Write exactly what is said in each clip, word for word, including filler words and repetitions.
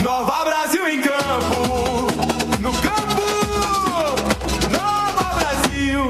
Nova Brasil em campo, no campo, Nova Brasil.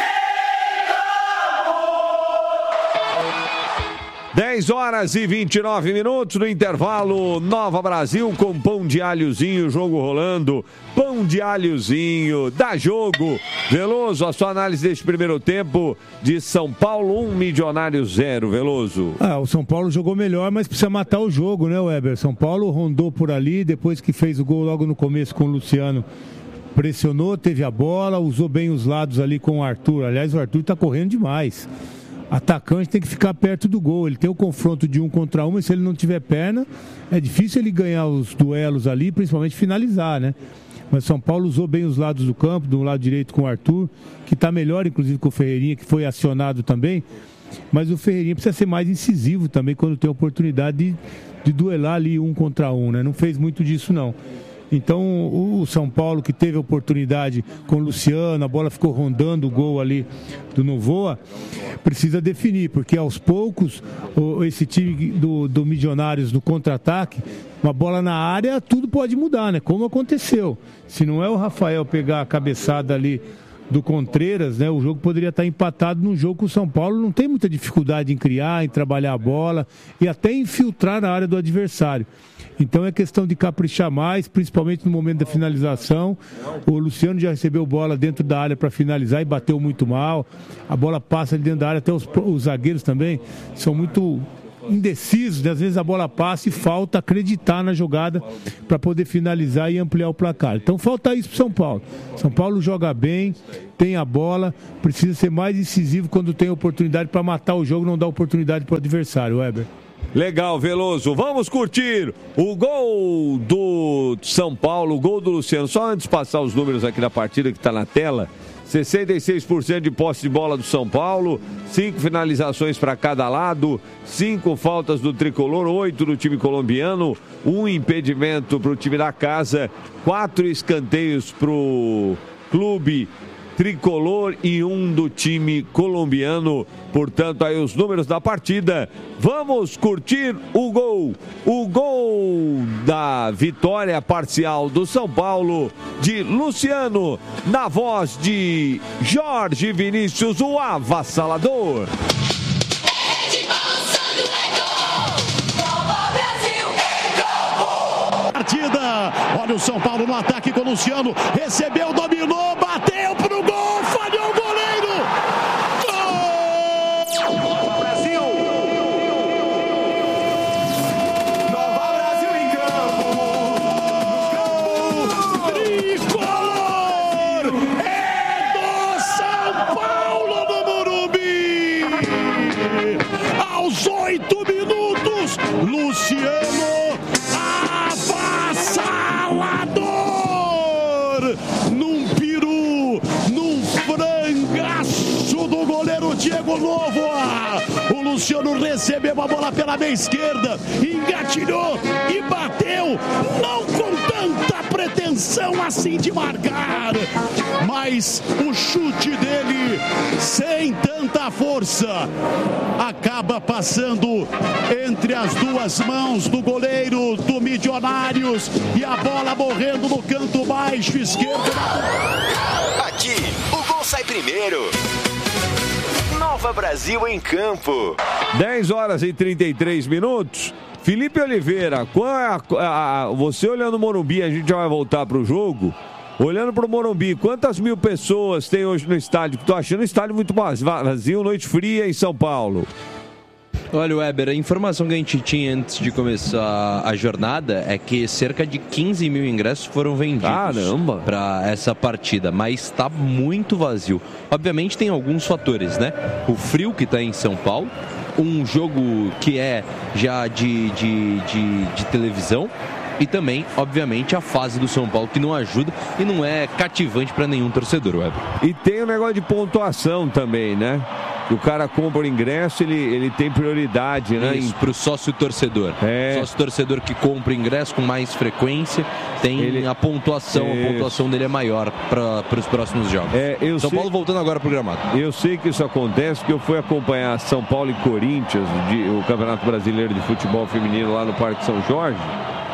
dez horas e vinte e nove minutos no intervalo, Nova Brasil com pão de alhozinho, jogo rolando, pão de alhozinho, dá jogo. Veloso, a sua análise deste primeiro tempo de São Paulo um, Milionário zero, Veloso. Ah, o São Paulo jogou melhor, mas precisa matar o jogo, né, Weber? São Paulo rondou por ali, depois que fez o gol logo no começo com o Luciano, pressionou, teve a bola, usou bem os lados ali com o Arthur. Aliás, o Arthur tá correndo demais. Atacante tem que ficar perto do gol, ele tem o confronto de um contra um, mas se ele não tiver perna, é difícil ele ganhar os duelos ali, principalmente finalizar, né? Mas São Paulo usou bem os lados do campo, do lado direito com o Arthur, que está melhor inclusive com o Ferreirinha, que foi acionado também, mas o Ferreirinha precisa ser mais incisivo também quando tem a oportunidade de, de duelar ali um contra um, né? Não fez muito disso não. Então o São Paulo, que teve a oportunidade com o Luciano, a bola ficou rondando o gol ali do Novoa, precisa definir, porque aos poucos esse time do, do Milionários no contra-ataque, uma bola na área, tudo pode mudar, né? Como aconteceu. Se não é o Rafael pegar a cabeçada ali do Contreras, né? O jogo poderia estar empatado num jogo que o São Paulo não tem muita dificuldade em criar, em trabalhar a bola e até infiltrar na área do adversário. Então é questão de caprichar mais, principalmente no momento da finalização. O Luciano já recebeu bola dentro da área para finalizar e bateu muito mal. A bola passa ali dentro da área, até os, os zagueiros também são muito indecisos, né? Às vezes a bola passa e falta acreditar na jogada para poder finalizar e ampliar o placar. Então falta isso para São Paulo. São Paulo joga bem, tem a bola, precisa ser mais incisivo quando tem oportunidade para matar o jogo, não dar oportunidade para o adversário, Weber. Legal, Veloso. Vamos curtir o gol do São Paulo, o gol do Luciano. Só antes de passar os números aqui da partida que está na tela, sessenta e seis por cento de posse de bola do São Paulo, cinco finalizações para cada lado, cinco faltas do Tricolor, oito do time colombiano, um impedimento para o time da casa, quatro escanteios para o clube Tricolor e um do time colombiano. Portanto, aí os números da partida. Vamos curtir o gol. O gol da vitória parcial do São Paulo, de Luciano, na voz de Jorge Vinícius, o avassalador. Partida, olha o São Paulo no ataque com o Luciano, recebeu, dominou, bateu pro gol, falhou o goleiro, gol! Nova Brasil! Nova Brasil em campo, no campo, tricolor, é do São Paulo no Morumbi, aos oito minutos, Luciano, num peru, num frangaço do goleiro Diego Novoa. O Luciano recebeu a bola pela meia esquerda, engatilhou e bateu, não com tanta pretensão assim de marcar, mas o chute dele, sem tanta força, acaba passando entre as duas mãos do goleiro do Milionários e a bola morrendo no canto baixo esquerdo. Aqui, o gol sai primeiro. Nova Brasil em campo. dez horas e trinta e três minutos. Felipe Oliveira, qual é a, a, você olhando o Morumbi, a gente já vai voltar para o jogo. Olhando para o Morumbi, quantas mil pessoas tem hoje no estádio? Estou achando o estádio muito vazio, noite fria em São Paulo. Olha, Weber, a informação que a gente tinha antes de começar a jornada é que cerca de quinze mil ingressos foram vendidos para essa partida, mas está muito vazio. Obviamente tem alguns fatores, né? O frio que está em São Paulo, um jogo que é já de, de, de, de televisão, e também, obviamente, a fase do São Paulo, que não ajuda e não é cativante para nenhum torcedor, Weber. E tem o negócio de pontuação também, né? O cara compra o ingresso, ele, ele tem prioridade, né? Isso, para o sócio-torcedor. É. Sócio-torcedor que compra ingresso com mais frequência, tem ele... a pontuação, é. a pontuação dele é maior para os próximos jogos. É, eu São sei... Paulo voltando agora para o gramado. Eu sei que isso acontece, porque eu fui acompanhar São Paulo e Corinthians, de, o Campeonato Brasileiro de Futebol Feminino lá no Parque São Jorge.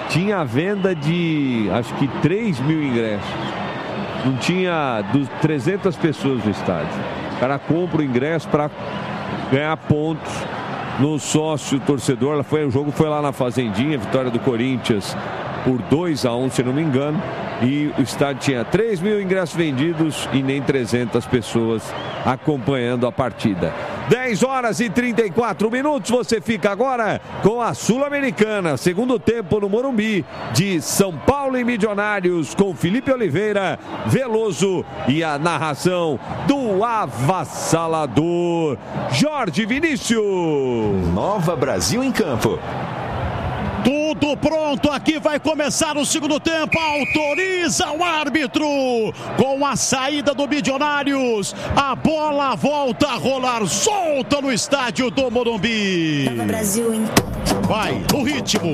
tinha a venda de, acho que três mil ingressos. Não tinha dos trezentas pessoas no estádio. O cara compra o ingresso para ganhar pontos no sócio torcedor. Foi, o jogo foi lá na Fazendinha, vitória do Corinthians por dois a um, se não me engano. E o estádio tinha três mil ingressos vendidos e nem trezentas pessoas acompanhando a partida. dez horas e trinta e quatro minutos. Você fica agora com a Sul-Americana. Segundo tempo no Morumbi, de São Paulo e Milionários, com Felipe Oliveira, Veloso e a narração do avassalador Jorge Vinícius. Nova Brasil em campo. Tudo pronto, aqui vai começar o segundo tempo, autoriza o árbitro, com a saída do Milionários, a bola volta a rolar solta no estádio do Morumbi. Nova Brasil em... Vai, no ritmo.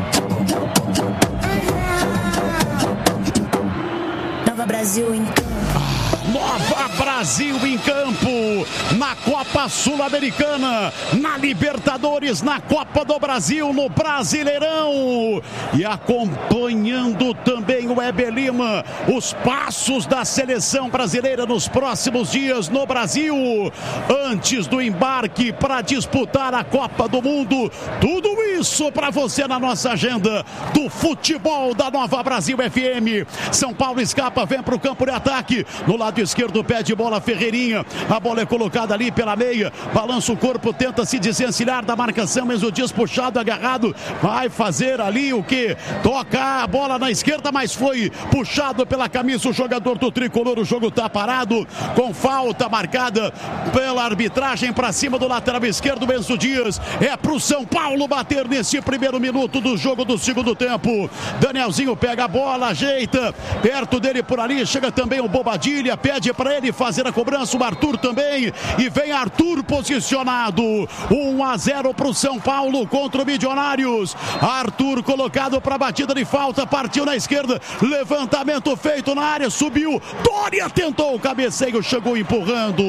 Nova Brasil em... Nova Brasil em campo, na Copa Sul-Americana, na Libertadores, na Copa do Brasil, no Brasileirão. E acompanhando também o Weber Lima, os passos da seleção brasileira nos próximos dias no Brasil, antes do embarque para disputar a Copa do Mundo. Tudo isso para você na nossa agenda do futebol da Nova Brasil F M. São Paulo escapa, vem para o campo de ataque, no lado esquerdo, pé de bola Ferreirinha, a bola é colocada ali pela meia, balança o corpo, tenta se desencilhar da marcação, mas o Dias puxado, agarrado, vai fazer ali o que? Toca a bola na esquerda, mas foi puxado pela camisa o jogador do Tricolor. O jogo tá parado, com falta marcada pela arbitragem para cima do lateral esquerdo, Enzo Dias. É pro São Paulo bater nesse primeiro minuto do jogo do segundo tempo. Danielzinho pega a bola, ajeita, perto dele por ali, chega também o Bobadilha, pede para ele fazer a cobrança, o Arthur também, e vem Arthur posicionado, um a zero para o São Paulo contra o Milionários. Arthur colocado para a batida de falta, partiu na esquerda, levantamento feito na área, subiu, Dória tentou o cabeceio, chegou empurrando,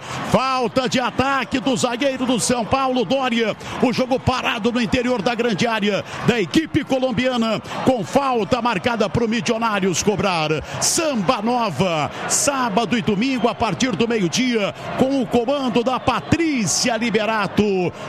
falta de ataque do zagueiro do São Paulo, Dória. O jogo parado no interior da grande área da equipe colombiana, com falta marcada para o Milionários cobrar. Samba Nova, sábado e domingo a partir do meio-dia, com o comando da Patrícia Liberato.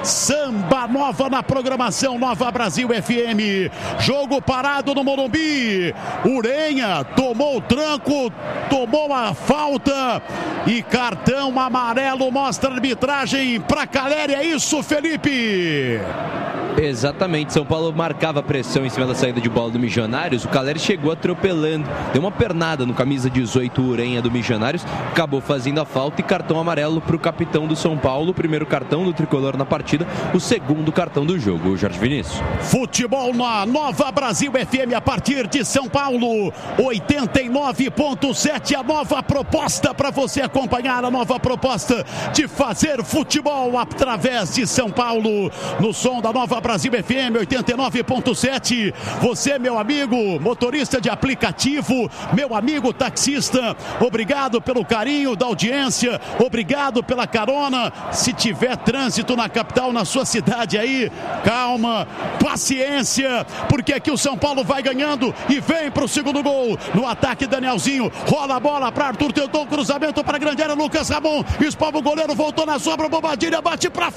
Samba Nova na programação Nova Brasil F M. Jogo parado no Morumbi. Urenha tomou o tranco, tomou a falta e cartão amarelo mostra a arbitragem para Caleri. É isso, Felipe? Exatamente, São Paulo marcava pressão em cima da saída de bola do Milionários. O Caleri chegou atropelando, deu uma pernada no camisa dezoito Urenha do Milionários, acabou fazendo a falta e cartão amarelo para o capitão do São Paulo. O primeiro cartão do Tricolor na partida, o segundo cartão do jogo, o Jorge Vinícius. Futebol na Nova Brasil F M a partir de São Paulo, oitenta e nove ponto sete, a nova proposta para você acompanhar, a nova proposta de fazer futebol através de São Paulo, no som da Nova Brasil F M oitenta e nove ponto sete. Você, meu amigo motorista de aplicativo, meu amigo taxista, obrigado pelo carinho da audiência, obrigado pela carona. Se tiver trânsito na capital, na sua cidade aí, calma, paciência, porque aqui o São Paulo vai ganhando e vem para o segundo gol. No ataque, Danielzinho rola a bola para Arthur, tentou o cruzamento para a grande área, Lucas Ramon espalma o goleiro, voltou na sobra, Bobadilha bate para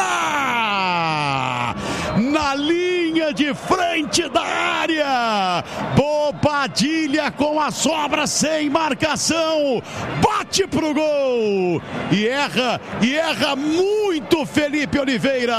fora, na linha de frente da área, Bobadilha com a sobra sem marcação, bate pro gol e erra, e erra muito Felipe Oliveira.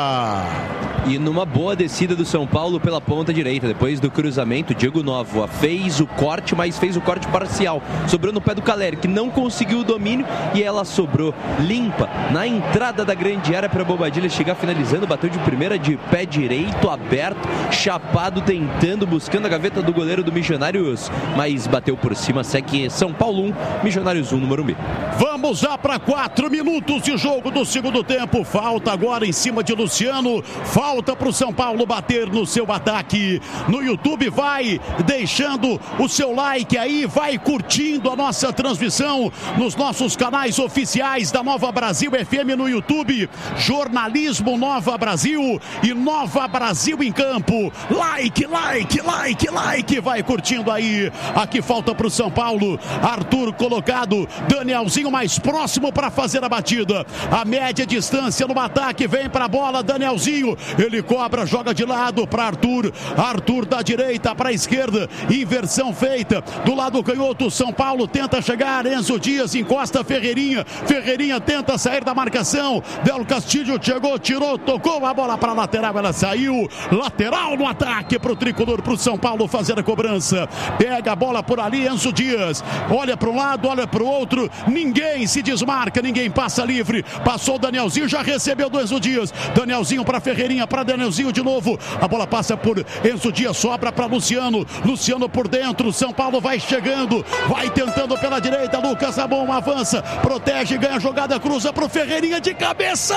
E numa boa descida do São Paulo pela ponta direita, depois do cruzamento, Diego Novoa fez o corte, mas fez o corte parcial, sobrou no pé do Caleri, que não conseguiu o domínio, e ela sobrou limpa na entrada da grande área para Bobadilha chegar finalizando, bateu de primeira de pé direito, aberto, chapado, tentando, buscando a gaveta do goleiro do Milionários, mas bateu por cima. Segue São Paulo um, Milionários um no Morumbi. Vamos cruzar para quatro minutos de jogo do segundo tempo. Falta agora em cima de Luciano. Falta para o São Paulo bater no seu ataque. No YouTube, vai deixando o seu like aí, vai curtindo a nossa transmissão nos nossos canais oficiais da Nova Brasil F M no YouTube. Jornalismo Nova Brasil e Nova Brasil em Campo. Like, like, like, like. Vai curtindo aí. Aqui falta para o São Paulo. Arthur colocado. Danielzinho mais próximo para fazer a batida. A média distância no ataque. Vem para a bola. Danielzinho. Ele cobra, joga de lado para Arthur. Arthur da direita para a esquerda. Inversão feita. Do lado canhoto, São Paulo tenta chegar. Enzo Dias encosta Ferreirinha. Ferreirinha tenta sair da marcação. Del Castilho chegou, tirou, tocou a bola para a lateral. Ela saiu. Lateral no ataque para o tricolor, para o São Paulo fazer a cobrança. Pega a bola por ali, Enzo Dias. Olha para um lado, olha para o outro. Ninguém se desmarca, ninguém passa livre. Passou o Danielzinho, já recebeu do Enzo Dias. Danielzinho para Ferreirinha, para Danielzinho de novo. A bola passa por Enzo Dias, sobra para Luciano. Luciano por dentro. São Paulo vai chegando, vai tentando pela direita. Lucas Ramon avança, protege, ganha a jogada, cruza para o Ferreirinha de cabeça.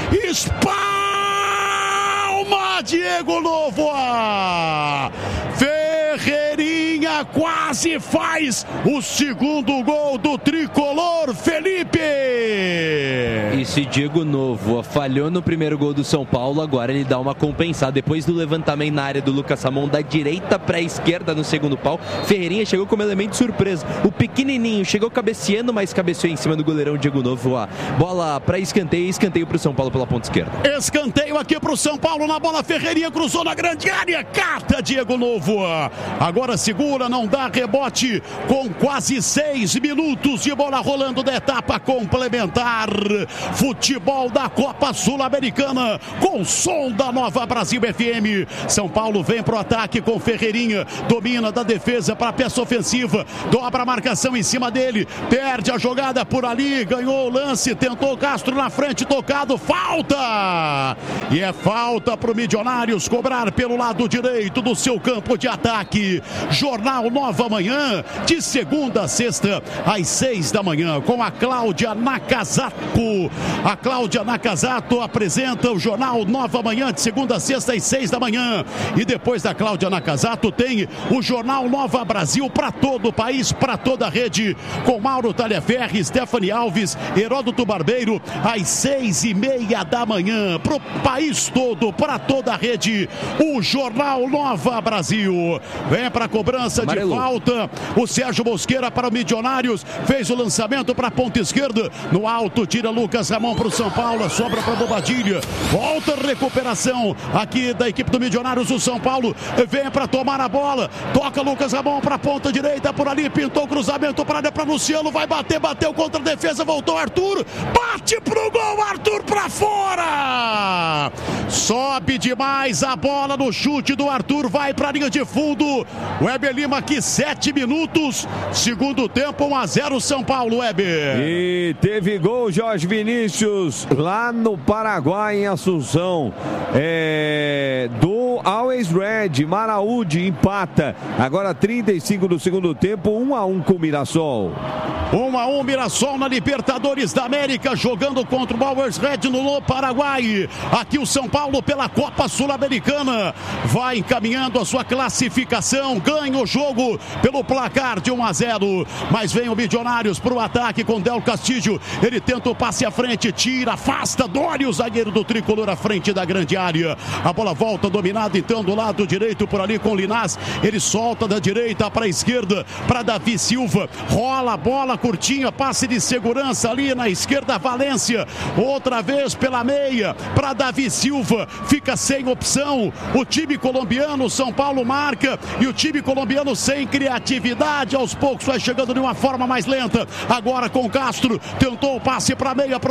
Espalma Diego Novo. Ferreirinha quase faz o segundo gol do tricolor, Felipe. E se Diego Novo falhou no primeiro gol do São Paulo, agora ele dá uma compensada. Depois do levantamento na área do Lucas Ramon, da direita para a esquerda no segundo pau, Ferreirinha chegou como elemento surpresa. O pequenininho chegou cabeceando, mas cabeceou em cima do goleirão Diego Novo. A bola para escanteio, escanteio para o São Paulo pela ponta esquerda. Escanteio aqui para o São Paulo, na bola Ferreirinha cruzou na grande área, cata Diego Novo. Agora segura, não dá rebote, com quase seis minutos de bola rolando da etapa complementar. Futebol da Copa Sul-Americana, com som da Nova Brasil F M. São Paulo vem pro ataque com Ferreirinha, domina da defesa para a peça ofensiva, dobra a marcação em cima dele, perde a jogada por ali, ganhou o lance, tentou Castro na frente, tocado, falta! E é falta pro Milionários cobrar pelo lado direito do seu campo de ataque. Jornal Nova Manhã, de segunda a sexta, às seis da manhã, com a Cláudia Nakazato. A Cláudia Nakazato apresenta o Jornal Nova Manhã, de segunda a sexta, às seis da manhã. E depois da Cláudia Nakazato, tem o Jornal Nova Brasil para todo o país, para toda a rede, com Mauro Talhaferri, Stephanie Alves, Heródoto Barbeiro, às seis e meia da manhã, para o país todo, para toda a rede, o Jornal Nova Brasil. Vem para a cobrança Amarelo. de falta, o Sérgio Mosqueira para o Milionários, fez o lançamento para a ponta esquerda, no alto, tira Lucas Ramon para o São Paulo, sobra para Bobadilha, volta a recuperação aqui da equipe do Milionários. O São Paulo vem para tomar a bola, toca Lucas Ramon para a ponta direita, por ali pintou o cruzamento para área para Luciano, vai bater, bateu contra a defesa, voltou Arthur, bate pro gol, Arthur para fora, sobe demais a bola no chute do Arthur, vai para a linha de fundo. Weber Lima aqui, sete minutos, segundo tempo, um a zero São Paulo, Weber. E teve gol, Jorge Vinícius, lá no Paraguai, em Assunção, é, do Always Red. Maraúde empata, agora trinta e cinco do segundo tempo, um a um com o Mirassol. um a um Mirassol na Libertadores da América, jogando contra o Always Red no Paraguai. Aqui o São Paulo pela Copa Sul-Americana vai encaminhando a sua classificação, ganha o jogo pelo placar de um a zero, mas vem o Milionários para o ataque com Del Castillo, ele tenta o passe à frente, tira, afasta, Dório, o zagueiro do tricolor à frente da grande área, a bola volta dominada então do lado direito por ali com Linás, ele solta da direita para a esquerda, para Davi Silva, rola a bola curtinha, passe de segurança ali na esquerda, Valência, outra vez pela meia, para Davi Silva, fica sem opção, o time colombiano, São Paulo marca, e o time colombiano sem criatividade, aos poucos vai chegando de uma forma mais lenta, agora com Castro, tentou o passe para a meia para o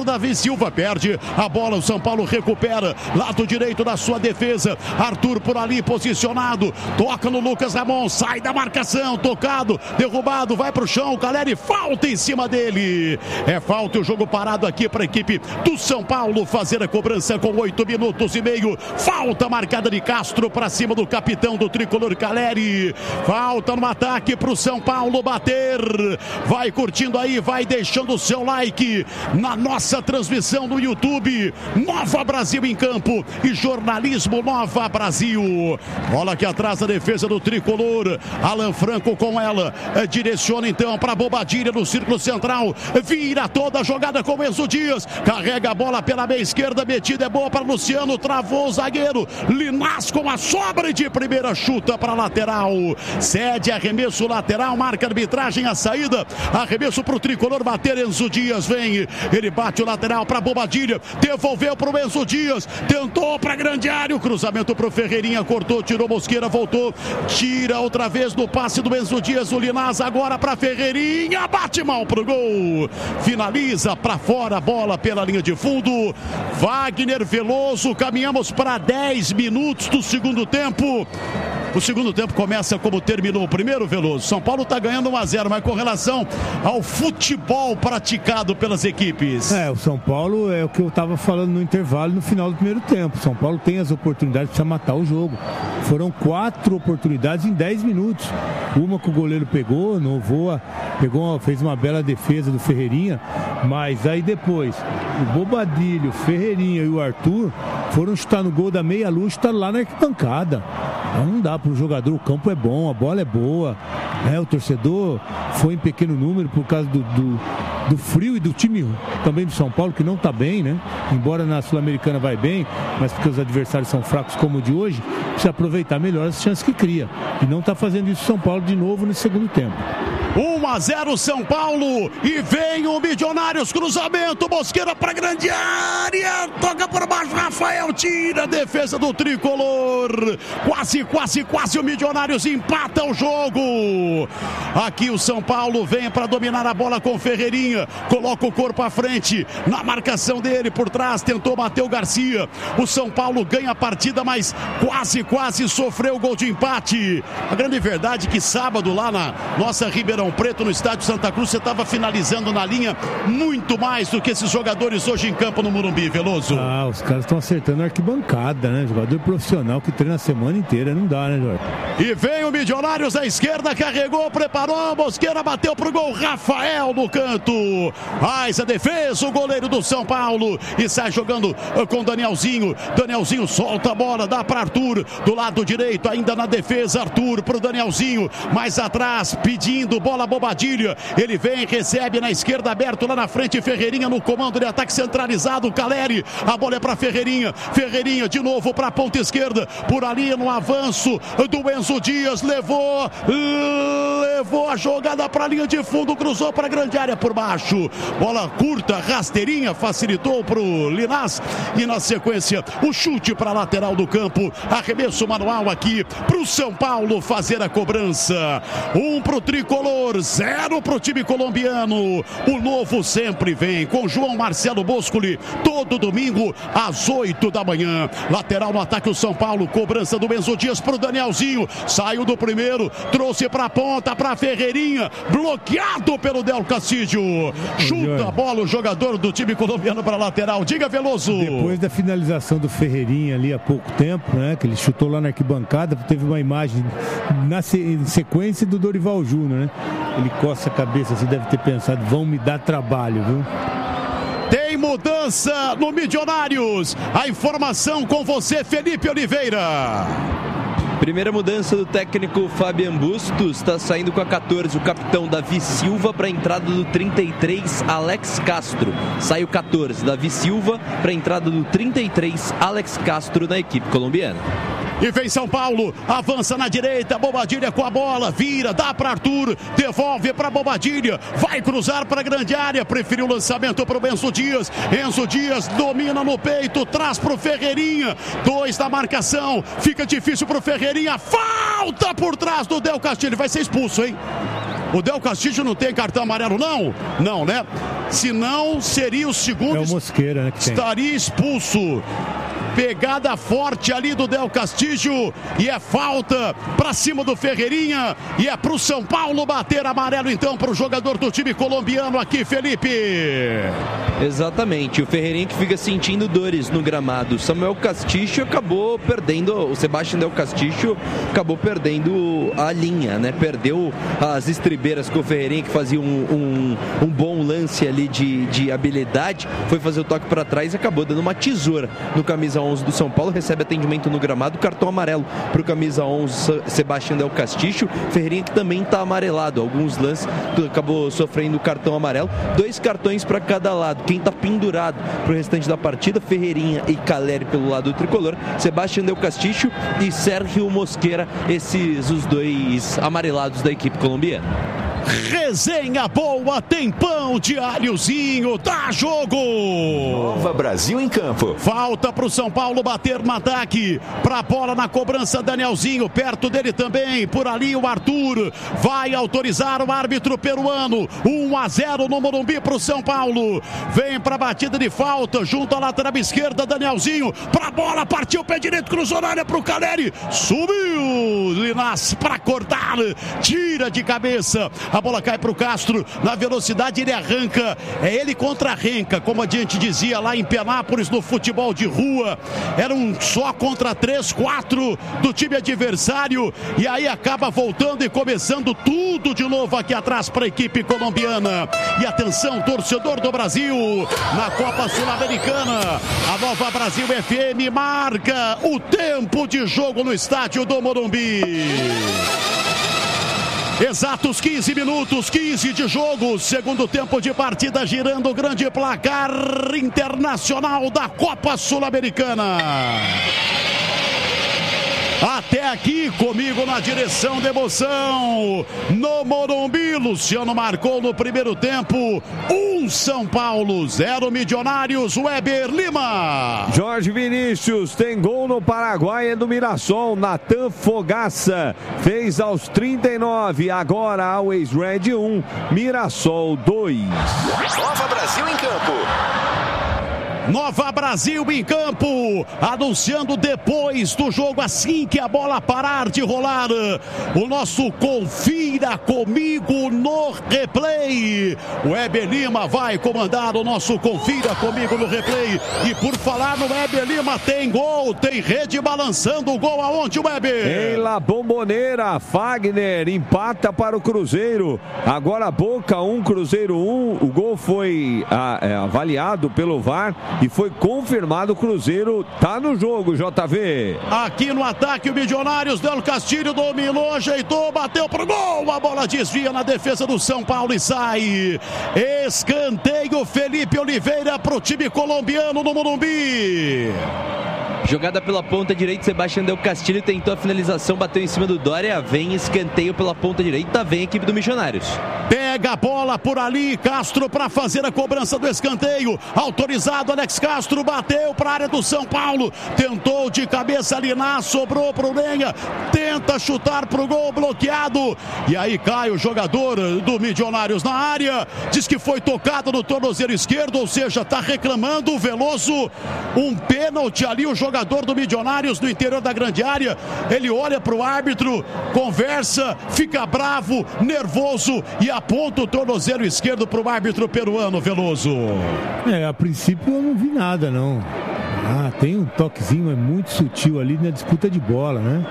Davi Silva perde a bola, o São Paulo recupera, lado direito da sua defesa, Arthur por ali posicionado, toca no Lucas Ramon, sai da marcação, tocado, derrubado, vai pro chão, o Caleri, falta em cima dele, é falta, o jogo parado aqui para a equipe do São Paulo fazer a cobrança com oito minutos e meio, falta marcada de Castro para cima do capitão do tricolor Caleri, falta no ataque pro São Paulo bater, vai curtindo aí, vai deixando o seu like na nossa transmissão no YouTube, Nova Brasil em campo e jornalismo Nova Brasil, bola aqui atrás da defesa do tricolor, Alan Franco com ela, é, direciona então para Bobadilha no círculo central, vira toda a jogada com Enzo Dias, carrega a bola pela meia esquerda, metida é boa para Luciano, travou o zagueiro, Linás com a sobra de primeira, chuta para lateral, cede arremesso lateral, marca a arbitragem a saída, arremesso para o tricolor bater, Enzo Dias vem, ele bate o lateral para Bobadilha, devolveu para o Enzo Dias, tentou para grande área, o cruzamento para o Ferreirinha, cortou, tirou Mosqueira, voltou, tira outra vez no passe do Enzo Dias, o Linás agora para Ferreirinha, bate mal pro gol, finaliza para fora, a bola pela linha de fundo, Wagner Veloso, caminhamos para dez minutos do segundo tempo. O segundo tempo começa como terminou o primeiro, Veloso. São Paulo está ganhando um a zero, mas com relação ao futebol praticado pelas equipes. É, o São Paulo é o que eu estava falando no intervalo no final do primeiro tempo. São Paulo tem as oportunidades para matar o jogo. Foram quatro oportunidades em dez minutos. Uma que o goleiro pegou, Novoa, pegou, fez uma bela defesa do Ferreirinha, mas aí depois o Bobadilho, o Ferreirinha e o Arthur foram chutar no gol da meia-luz, chutar lá na arquibancada. Não dá para o jogador, o campo é bom, a bola é boa, né? O torcedor foi em pequeno número por causa do, do, do frio e do time também do São Paulo, que não está bem, né? Embora na Sul-Americana vai bem, mas porque os adversários são fracos como o de hoje, precisa aproveitar melhor as chances que cria. E não está fazendo isso o São Paulo de novo nesse segundo tempo. um a zero São Paulo e vem o Milionários, cruzamento, Mosqueira para grande área, toca por baixo, Rafael tira a defesa do tricolor, quase, quase, quase o Milionários empata o jogo. Aqui o São Paulo vem para dominar a bola com Ferreirinha, coloca o corpo à frente, na marcação dele por trás, tentou bater o Garcia, o São Paulo ganha a partida, mas quase, quase sofreu o gol de empate. A grande verdade é que sábado lá na nossa Ribeirão Preto, no estádio Santa Cruz, você estava finalizando na linha muito mais do que esses jogadores hoje em campo no Morumbi, Veloso. Ah, os caras estão acertando a arquibancada, né? Jogador profissional que treina a semana inteira, não dá, né, Jorge? E vem o Milionários à esquerda, carregou, preparou, Mosqueira bateu pro gol, Rafael no canto. Faz a defesa, o goleiro do São Paulo e sai jogando com Danielzinho. Danielzinho solta a bola, dá para Arthur, do lado direito, ainda na defesa, Arthur pro Danielzinho, mais atrás, pedindo bola, Bobadilha, ele vem, recebe na esquerda, aberto lá na frente, Ferreirinha no comando de ataque centralizado, Caleri, a bola é para Ferreirinha, Ferreirinha de novo para a ponta esquerda, por ali no avanço do Enzo Dias, levou, levou a jogada para a linha de fundo, cruzou para a grande área por baixo, bola curta, rasteirinha, facilitou para o Linás, e na sequência, o chute para a lateral do campo, arremesso manual aqui para o São Paulo fazer a cobrança, um para o tricolor, zero para o time colombiano. O novo sempre vem com João Marcelo Boscoli, todo domingo às oito da manhã. Lateral no ataque o São Paulo, cobrança do Enzo Dias para o Danielzinho, saiu do primeiro, trouxe para a ponta para Ferreirinha, bloqueado pelo Del Castillo, chuta a bola o jogador do time colombiano para a lateral. Diga, Veloso. Depois da finalização do Ferreirinha ali há pouco tempo, né, que ele chutou lá na arquibancada, teve uma imagem na sequência do Dorival Júnior, né? Ele coça a cabeça assim, deve ter pensado, vão me dar trabalho, viu? Tem mudança no Milionários. A informação com você, Felipe Oliveira. Primeira mudança do técnico Fabian Bustos, está saindo com a catorze o capitão Davi Silva para a entrada do trinta e três, Alex Castro. Saiu catorze, Davi Silva para a entrada do trinta e três, Alex Castro na equipe colombiana. E vem São Paulo, avança na direita, Bobadilha com a bola, vira, dá para Arthur, devolve para Bobadilha, vai cruzar para a grande área, preferiu o lançamento para o Enzo Dias, Enzo Dias domina no peito, traz para o Ferreirinha, dois da marcação, fica difícil para o Ferreirinha, falta por trás do Del Castillo, vai ser expulso, hein? O Del Castillo não tem cartão amarelo, não? Não, né? Se não, seria o segundo. É o Mosqueira, né, que tem. Estaria expulso. Pegada forte ali do Del Castillo e é falta pra cima do Ferreirinha e é pro São Paulo bater amarelo então pro jogador do time colombiano aqui, Felipe. Exatamente, o Ferreirinha que fica sentindo dores no gramado. Samuel Castillo acabou perdendo, o Sebastião Del Castillo acabou perdendo a linha, né? Perdeu as estribeiras com o Ferreirinha, que fazia um, um, um bom lance ali de, de habilidade, foi fazer o toque para trás e acabou dando uma tesoura no camisa onze do São Paulo, recebe atendimento no gramado, cartão amarelo para o camisa onze Sebastião Del Castillo. Ferreirinha que também está amarelado, alguns lances acabou sofrendo cartão amarelo, dois cartões para cada lado. Quem está pendurado para o restante da partida, Ferreirinha e Caleri pelo lado do tricolor, Sebastião Del Castillo e Sérgio Mosqueira, esses os dois amarelados da equipe colombiana. Resenha boa, tempão, diáriozinho, dá jogo! Nova Brasil em campo. Falta pro São Paulo bater no ataque. Pra bola na cobrança, Danielzinho, perto dele também, por ali o Arthur. Vai autorizar o árbitro peruano. um a zero no Morumbi pro São Paulo. Vem pra batida de falta, junto à lateral esquerda, Danielzinho. Pra bola, partiu o pé direito, cruzou na área pro Caleri. Subiu, Linas pra cortar, tira de cabeça. A bola cai para o Castro, na velocidade ele arranca, é ele contra a renca, como a gente dizia lá em Penápolis no futebol de rua, era um só contra três, quatro do time adversário, e aí acaba voltando e começando tudo de novo aqui atrás para a equipe colombiana. E atenção, torcedor do Brasil, na Copa Sul-Americana, a Nova Brasil F M marca o tempo de jogo no estádio do Morumbi. Exatos quinze minutos, quinze de jogo, segundo tempo de partida, girando o grande placar internacional da Copa Sul-Americana. Até aqui, comigo na direção da emoção, no Morumbi, Luciano marcou no primeiro tempo, um São Paulo, zero Milionários, Weber Lima. Jorge Vinícius tem gol no Paraguai, é do Mirassol, Natan Fogaça, fez aos trinta e nove, agora Always Red um, Mirassol dois. Nova Brasil em campo. Nova Brasil em campo, anunciando depois do jogo, assim que a bola parar de rolar, o nosso Confira Comigo no Replay. O Weber Lima vai comandar o nosso Confira Comigo no Replay. E por falar no Weber Lima, tem gol, tem rede balançando o gol aonde, Weber? Em La Bombonera, Fagner empata para o Cruzeiro. Agora Boca um, Cruzeiro um. O gol foi ah, é, avaliado pelo V A R e foi confirmado. O Cruzeiro tá no jogo, J V. Aqui no ataque o Milionários, Del Castillo dominou, ajeitou, bateu pro gol, a bola desvia na defesa do São Paulo e sai. Escanteio, Felipe Oliveira pro time colombiano no Morumbi. Jogada pela ponta direita, Sebastião Del Castillo tentou a finalização, bateu em cima do Dória, vem escanteio pela ponta direita, vem a equipe do Milionários. Pega a bola por ali, Castro para fazer a cobrança do escanteio, autorizado, Alex Castro bateu para a área do São Paulo, tentou de cabeça Liná, sobrou pro Lenha, tenta chutar pro gol, bloqueado, e aí cai o jogador do Milionários na área, diz que foi tocado no tornozelo esquerdo, ou seja, tá reclamando o Veloso, um pênalti ali, o jogador jogador do Milionários no interior da grande área, ele olha para o árbitro, conversa, fica bravo, nervoso e aponta o tornozelo esquerdo para o árbitro peruano, Veloso. É, a princípio eu não vi nada, não. Ah, tem um toquezinho, é muito sutil ali na disputa de bola, né?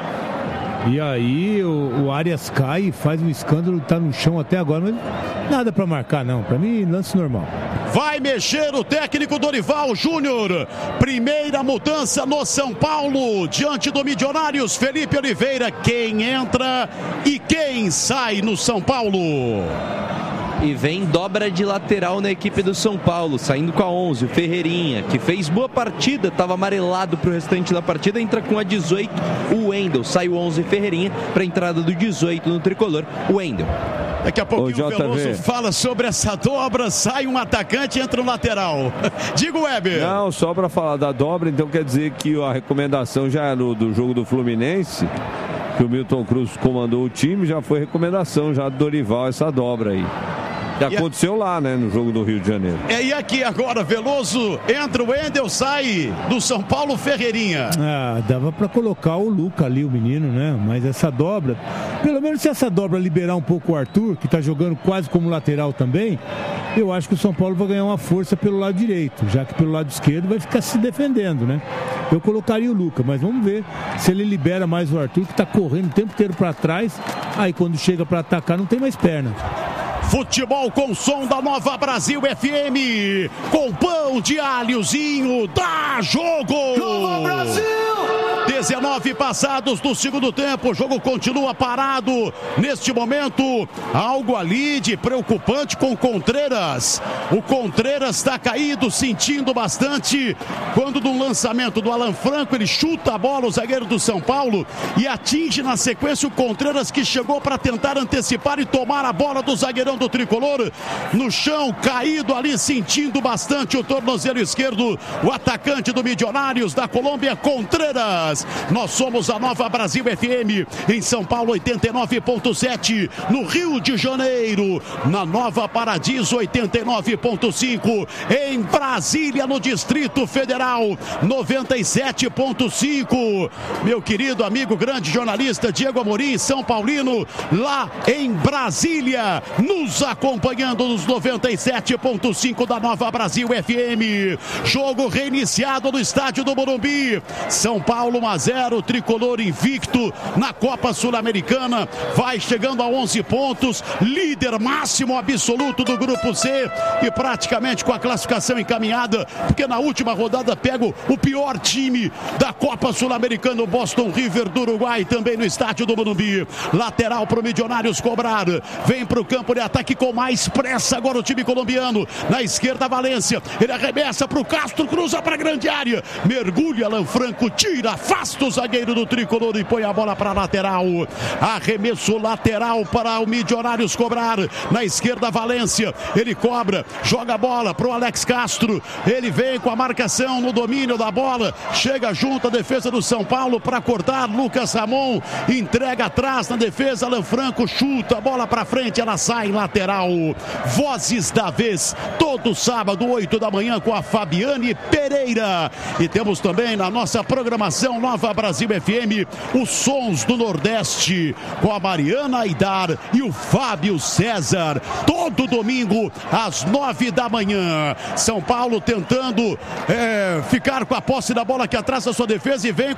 E aí o, o Arias cai e faz um escândalo, tá no chão até agora, mas nada para marcar, não. Para mim, lance normal. Vai mexer o técnico Dorival Júnior. Primeira mudança no São Paulo. Diante do Milionários, Felipe Oliveira. Quem entra e quem sai no São Paulo? E vem dobra de lateral na equipe do São Paulo, saindo com a onze, o Ferreirinha, que fez boa partida, estava amarelado para o restante da partida, entra com a dezoito, o Wendel. Sai o onze, Ferreirinha, para a entrada do dezoito no tricolor, o Wendel. Daqui a pouquinho o Veloso fala sobre essa dobra, sai um atacante e entra um lateral. Diga, Weber. Não, só para falar da dobra, então quer dizer que a recomendação já é no, do jogo do Fluminense que o Milton Cruz comandou o time, já foi recomendação já do Dorival essa dobra aí. Já e aconteceu a... lá, né, no jogo do Rio de Janeiro. É, e aqui agora, Veloso, entra o Wendel, sai do São Paulo, Ferreirinha. Ah, dava pra colocar o Luca ali, o menino, né? Mas essa dobra, pelo menos se essa dobra liberar um pouco o Arthur, que tá jogando quase como lateral também, eu acho que o São Paulo vai ganhar uma força pelo lado direito, já que pelo lado esquerdo vai ficar se defendendo, né? Eu colocaria o Luca, mas vamos ver se ele libera mais o Arthur, que tá correndo o tempo inteiro pra trás, aí quando chega pra atacar não tem mais perna. Futebol com som da Nova Brasil F M, com pão de alhozinho, dá jogo! Nova Brasil! dezenove passados do segundo tempo, o jogo continua parado. Neste momento, algo ali de preocupante com o Contreras. O Contreras está caído, sentindo bastante, quando no lançamento do Alan Franco, ele chuta a bola, o zagueiro do São Paulo, e atinge na sequência o Contreras, que chegou para tentar antecipar e tomar a bola do zagueirão do Tricolor. No chão, caído ali, sentindo bastante o tornozelo esquerdo, o atacante do Milionários da Colômbia, Contreras. Nós somos a Nova Brasil F M, em São Paulo oitenta e nove ponto sete, no Rio de Janeiro, na Nova Paradiso oitenta e nove ponto cinco, em Brasília, no Distrito Federal noventa e sete ponto cinco. Meu querido amigo, grande jornalista Diego Amorim, São Paulino, lá em Brasília, nos acompanhando nos noventa e sete ponto cinco da Nova Brasil F M. Jogo reiniciado no estádio do Morumbi. São Paulo um a zero, Tricolor invicto na Copa Sul-Americana, vai chegando a onze pontos, líder máximo absoluto do Grupo C e praticamente com a classificação encaminhada, porque na última rodada pega o pior time da Copa Sul-Americana, o Boston River do Uruguai, também no estádio do Morumbi. Lateral para o Milionários cobrar, vem para o campo de ataque com mais pressa agora o time colombiano, na esquerda Valência, ele arremessa para o Castro, cruza para a grande área, mergulha Alan Franco, tira, afasta o zagueiro do Tricolor e põe a bola para a lateral. Arremesso lateral para o Milionários cobrar, na esquerda Valência, ele cobra, joga a bola para o Alex Castro, ele vem com a marcação no domínio da bola, chega junto à defesa do São Paulo para cortar, Lucas Ramon entrega atrás na defesa, Alan Franco chuta a bola para frente, ela sai lateral. Vozes da vez, todo sábado, oito da manhã, com a Fabiane Pereira. E temos também na nossa programação Nova Brasil F M, os sons do Nordeste, com a Mariana Aidar e o Fábio César, todo domingo às nove da manhã. São Paulo tentando é, ficar com a posse da bola aqui atrás da sua defesa e vem